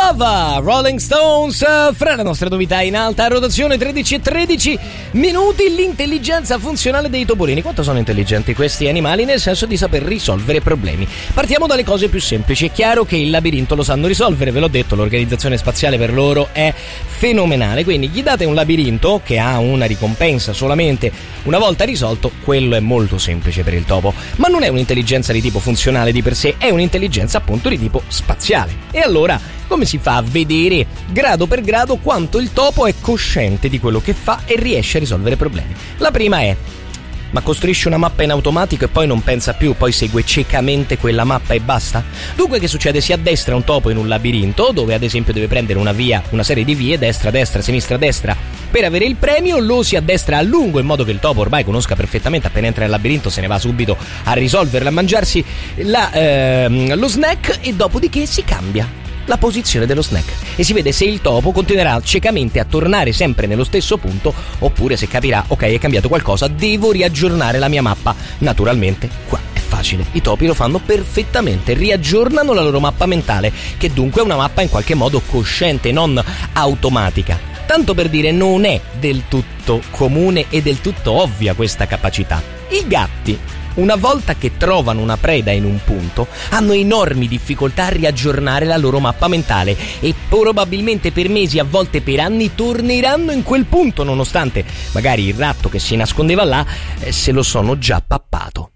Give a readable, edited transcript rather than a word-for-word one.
Lava, Rolling Stones, fra le nostre novità in alta rotazione, 13:13 minuti, l'intelligenza funzionale dei topolini. Quanto sono intelligenti questi animali, nel senso di saper risolvere problemi. Partiamo dalle cose più semplici. È chiaro che il labirinto lo sanno risolvere, ve l'ho detto, l'organizzazione spaziale per loro è fenomenale, quindi gli date un labirinto che ha una ricompensa solamente una volta risolto, quello è molto semplice per il topo, ma non è un'intelligenza di tipo funzionale di per sé, è un'intelligenza appunto di tipo spaziale. E allora come si fa a vedere grado per grado quanto il topo è cosciente di quello che fa e riesce a risolvere problemi? La prima è: ma costruisce una mappa in automatico e poi non pensa più, poi segue ciecamente quella mappa e basta? Dunque che succede? Si addestra un topo in un labirinto dove ad esempio deve prendere una via, una serie di vie, destra, destra, sinistra, destra, per avere il premio. Lo si addestra a lungo in modo che il topo ormai conosca perfettamente, appena entra nel labirinto se ne va subito a risolverla, a mangiarsi lo snack, e dopodiché si cambia la posizione dello snack e si vede se il topo continuerà ciecamente a tornare sempre nello stesso punto oppure se capirà: ok, è cambiato qualcosa, devo riaggiornare la mia mappa. Naturalmente qua è facile, i topi lo fanno perfettamente, riaggiornano la loro mappa mentale, che dunque è una mappa in qualche modo cosciente, non automatica. Tanto per dire, non è del tutto comune e del tutto ovvia questa capacità. I gatti, una volta che trovano una preda in un punto, hanno enormi difficoltà a riaggiornare la loro mappa mentale e probabilmente per mesi, a volte per anni, torneranno in quel punto, nonostante magari il ratto che si nascondeva là se lo sono già pappato.